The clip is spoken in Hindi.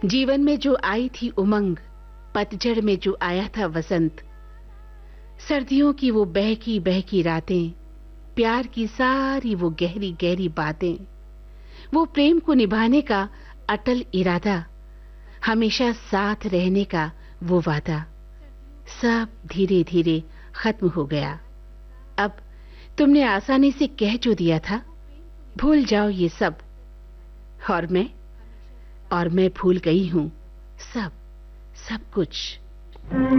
जीवन में जो आई थी उमंग, पतझड़ में जो आया था वसंत, सर्दियों की वो बहकी बहकी रातें, प्यार की सारी वो गहरी गहरी बातें, वो प्रेम को निभाने का अटल इरादा, हमेशा साथ रहने का वो वादा, सब धीरे धीरे खत्म हो गया। अब तुमने आसानी से कह जो दिया था, भूल जाओ ये सब। और मैं भूल गई हूं सब, सब कुछ।